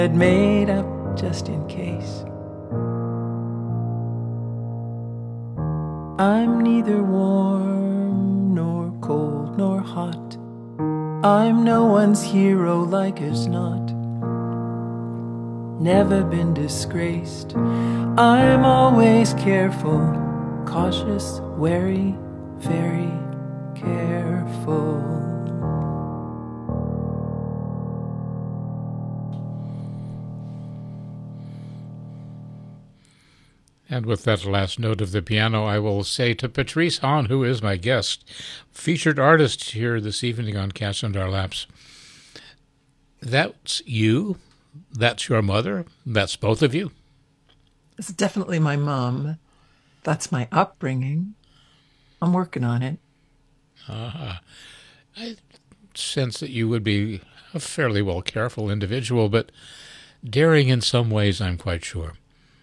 Made up just in case. I'm neither warm nor cold nor hot. I'm no one's hero like as not. Never been disgraced. I'm always careful, cautious, wary, very careful. And with that last note of the piano, I will say to Patrice Hahn, who is my guest, featured artist here this evening on Cats in Our Laps, that's you, that's your mother, that's both of you? It's definitely my mom. That's my upbringing. I'm working on it. I sense that you would be a fairly well careful individual, but daring in some ways, I'm quite sure.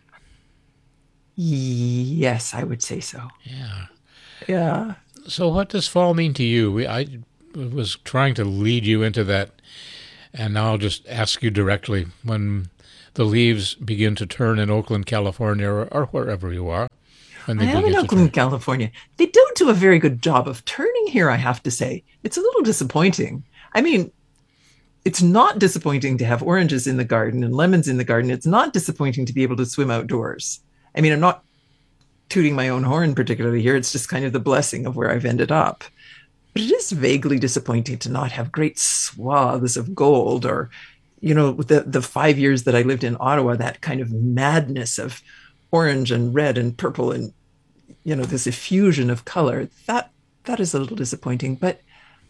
Yes, I would say so. Yeah. Yeah. So what does fall mean to you? I was trying to lead you into that, and now I'll just ask you directly. When the leaves begin to turn in Oakland, California, or wherever you are, when they I am in Oakland, California. They don't do a very good job of turning here, I have to say. It's a little disappointing. I mean, it's not disappointing to have oranges in the garden and lemons in the garden. It's not disappointing to be able to swim outdoors. I mean, I'm not tooting my own horn particularly here. It's just kind of the blessing of where I've ended up. But it is vaguely disappointing to not have great swaths of gold or, you know, the 5 years that I lived in Ottawa, that kind of madness of orange and red and purple and, you know, this effusion of color. That is a little disappointing. But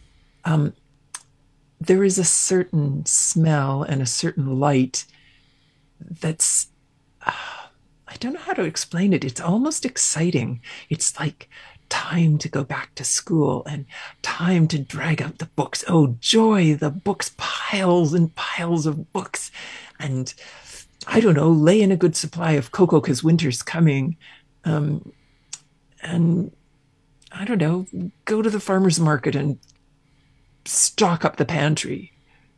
there is a certain smell and a certain light that's... I don't know how to explain it. It's almost exciting. It's like time to go back to school and time to drag out the books. Oh, joy, the books, piles and piles of books. And I don't know, lay in a good supply of cocoa because winter's coming. And I don't know, go to the farmer's market and stock up the pantry.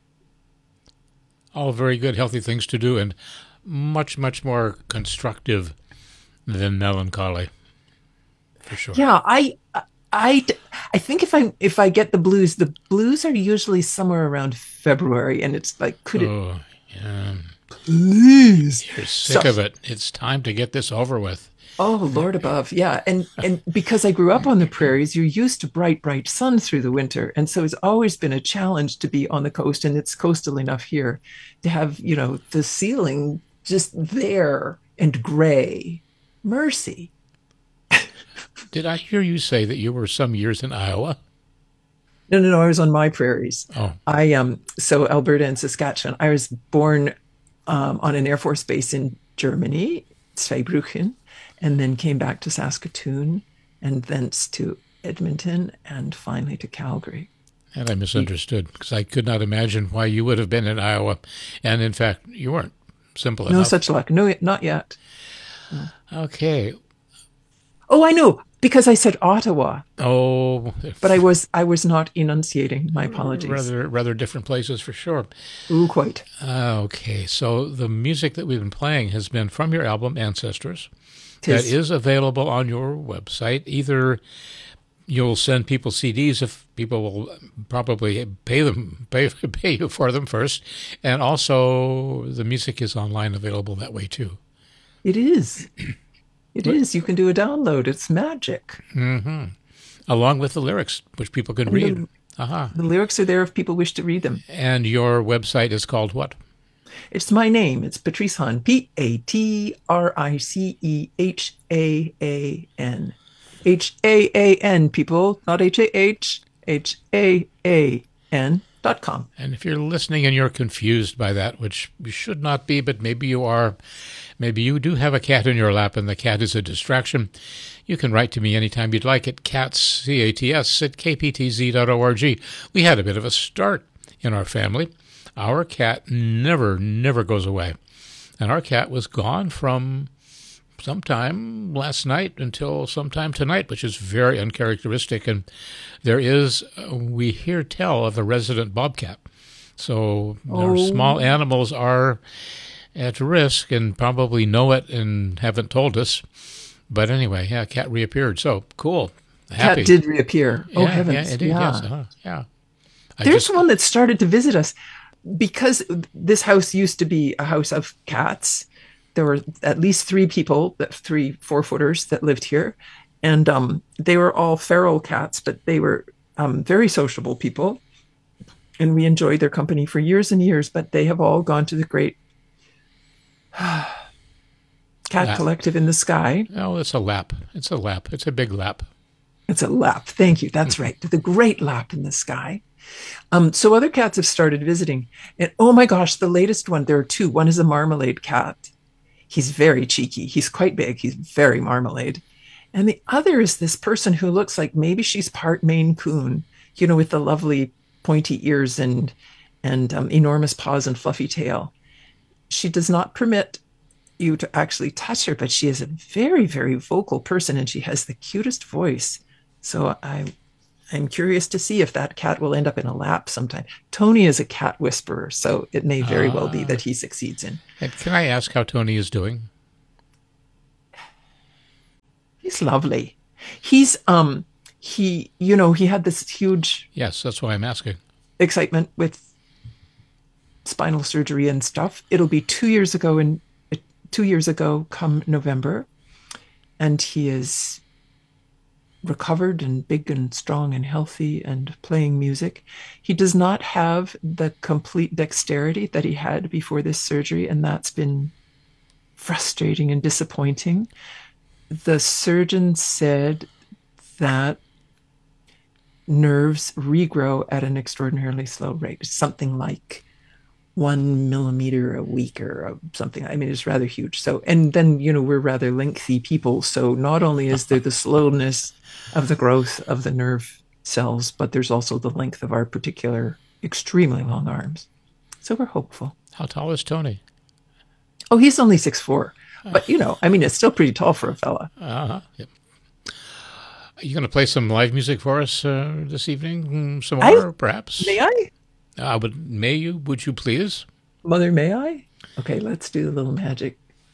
All very good, healthy things to do, and much, much more constructive than melancholy, for sure. Yeah, I think if I get the blues are usually somewhere around February, and it's like, Yeah. Please, You're sick of it. It's time to get this over with. Oh, Lord above, yeah, and because I grew up on the prairies, you're used to bright sun through the winter, and so it's always been a challenge to be on the coast, and it's coastal enough here to have, you know, the ceiling just there and gray. Mercy. Did I hear you say that you were some years in Iowa? No, I was on my prairies. Oh. So Alberta and Saskatchewan. I was born on an Air Force base in Germany, Zweibrücken, and then came back to Saskatoon and thence to Edmonton and finally to Calgary. And I misunderstood because I could not imagine why you would have been in Iowa. And in fact, you weren't. Simple enough. No such luck. No, not yet. No. Okay. Oh, I know, because I said Ottawa. Oh. But I was not enunciating. My apologies. Rather different places for sure. Ooh, quite. Okay. So the music that we've been playing has been from your album Ancestors. That is available on your website. Either you'll send people CDs if people will probably pay you for them first, and also the music is online available that way too. It is. It is. You can do a download. It's magic. Mm-hmm. Along with the lyrics, which people can read. The lyrics are there if people wish to read them. And your website is called what? It's my name. It's Patrice Hahn. Patricehaan. H-A-A-N, people, not H-A-H, H-A-A-N.com. And if you're listening and you're confused by that, which you should not be, but maybe you are, maybe you do have a cat in your lap and the cat is a distraction, you can write to me anytime you'd like at cats, C-A-T-S, at kptz.org. We had a bit of a start in our family. Our cat never goes away. And our cat was gone from sometime last night until sometime tonight, which is very uncharacteristic. And there is, we hear tell of a resident bobcat. So our Oh, small animals are at risk and probably know it and haven't told us. But anyway, yeah, cat reappeared. So cool. cat Happy. did reappear. Oh, Yeah, yeah, heavens. indeed. Yes. Yeah. Yeah. I There's just, one that started to visit us because this house used to be a house of cats. There were at least three people, three 4-footers that lived here. And they were all feral cats, but they were very sociable people. And we enjoyed their company for years and years. But they have all gone to the great cat lap. collective in the sky. Oh, it's a lap. It's a lap. It's a big lap. It's a lap. Thank you. That's right. The great lap in the sky. So other cats have started visiting. And oh my gosh, the latest one, there are two. One is a marmalade cat. He's very cheeky. He's quite big. He's very marmalade. And the other is this person who looks like maybe she's part Maine Coon, with the lovely pointy ears and enormous paws and fluffy tail. She does not permit you to actually touch her, but she is a very, very vocal person and she has the cutest voice. So I'm curious to see if that cat will end up in a lap sometime. Tony is a cat whisperer, so it may very well be Ah. that he succeeds in. And can I ask how Tony is doing? He's lovely. He had this huge Yes, that's why I'm asking. excitement with spinal surgery and stuff. It'll be 2 years ago in 2 years ago come November, and he is recovered and big and strong and healthy and playing music. He does not have the complete dexterity that he had before this surgery, and that's been frustrating and disappointing. The surgeon said that nerves regrow at an extraordinarily slow rate, something like 1 millimeter a week or something. I mean, it's rather huge. So, and then, we're rather lengthy people. So, not only is there the slowness of the growth of the nerve cells, but there's also the length of our particular extremely long arms. So, we're hopeful. How tall is Tony? Oh, he's only 6'4". But, I mean, it's still pretty tall for a fella. Uh-huh. Yep. Are you going to play some live music for us this evening? Some I more, perhaps? May I? Would you please? Mother, may I? Okay, let's do the little magic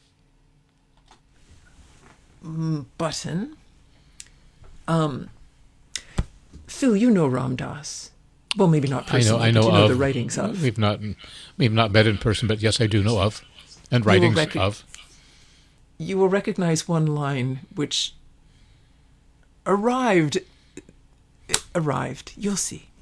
button. Phil, you know Ram Dass. Well, maybe not personally. I know but you know of. the writings of. We've not met in person, but yes, I do know of. And You will writings rec- of. You will recognize one line which arrived. You'll see.